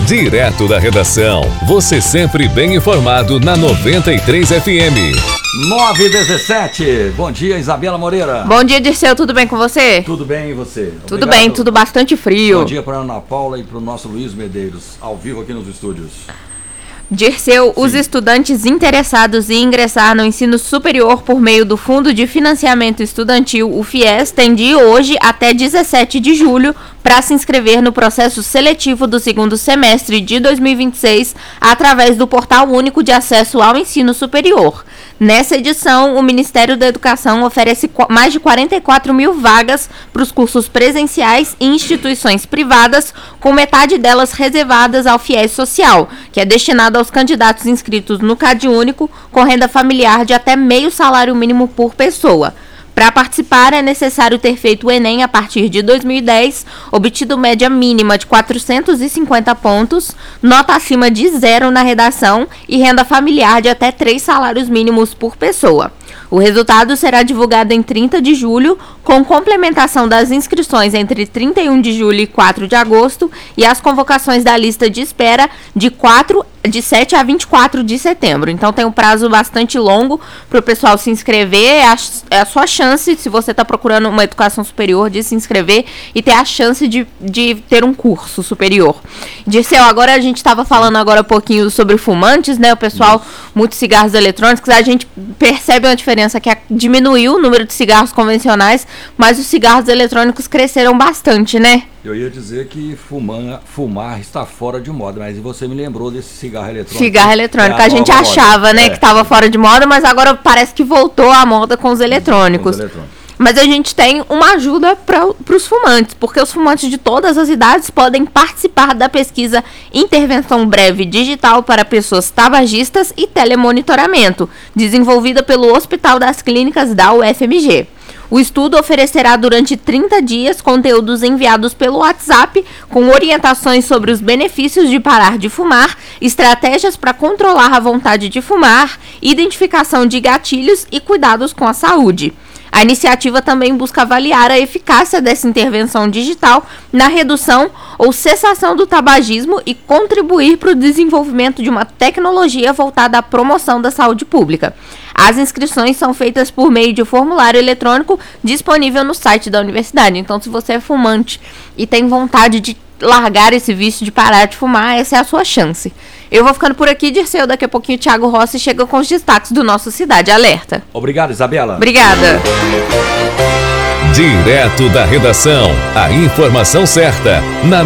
Direto da redação, você sempre bem informado na 93 FM. 9h17. Bom dia, Isabela Moreira. Bom dia, Dirceu. Tudo bem com você? Tudo bem, e você? Tudo bem, tudo bastante frio. Bom dia para Ana Paula e para o nosso Luiz Medeiros, ao vivo aqui nos estúdios. Dirceu, os estudantes interessados em ingressar no ensino superior por meio do Fundo de Financiamento Estudantil, o FIES, têm de hoje até 17 de julho para se inscrever no processo seletivo do segundo semestre de 2026 através do Portal Único de Acesso ao Ensino Superior. Nessa edição, o Ministério da Educação oferece mais de 44 mil vagas para os cursos presenciais em instituições privadas, com metade delas reservadas ao FIES Social, que é destinado aos candidatos inscritos no CadÚnico com renda familiar de até meio salário mínimo por pessoa. Para participar, é necessário ter feito o Enem a partir de 2010, obtido média mínima de 450 pontos, nota acima de 0 na redação e renda familiar de até 3 salários mínimos por pessoa. O resultado será divulgado em 30 de julho, com complementação das inscrições entre 31 de julho e 4 de agosto e as convocações da lista de espera de 7 a 24 de setembro. Então tem um prazo bastante longo para o pessoal se inscrever. É a sua chance, se você está procurando uma educação superior, de se inscrever e ter a chance de ter um curso superior. Dirceu, agora a gente estava falando agora um pouquinho sobre fumantes, né? O pessoal, muitos cigarros eletrônicos, a gente percebe uma diferença que diminuiu o número de cigarros convencionais, mas os cigarros eletrônicos cresceram bastante, né? Eu ia dizer que fumar está fora de moda, mas você me lembrou desse cigarro eletrônico. Cigarro eletrônico, a gente achava, né, que estava fora de moda, mas agora parece que voltou à moda com os eletrônicos. Mas a gente tem uma ajuda para os fumantes, porque os fumantes de todas as idades podem participar da pesquisa Intervenção Breve Digital para Pessoas Tabagistas e Telemonitoramento, desenvolvida pelo Hospital das Clínicas da UFMG. O estudo oferecerá durante 30 dias conteúdos enviados pelo WhatsApp com orientações sobre os benefícios de parar de fumar, estratégias para controlar a vontade de fumar, identificação de gatilhos e cuidados com a saúde. A iniciativa também busca avaliar a eficácia dessa intervenção digital na redução ou cessação do tabagismo e contribuir para o desenvolvimento de uma tecnologia voltada à promoção da saúde pública. As inscrições são feitas por meio de formulário eletrônico disponível no site da universidade. Então, se você é fumante e tem vontade de largar esse vício, de parar de fumar, essa é a sua chance. Eu vou ficando por aqui, Dirceu. Daqui a pouquinho o Thiago Rossi chega com os destaques do nosso Cidade Alerta. Obrigado, Isabela. Obrigada. Direto da redação, a informação certa, na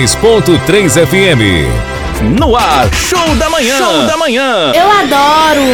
93.3 FM. No ar, Show da Manhã. Show da Manhã. Eu adoro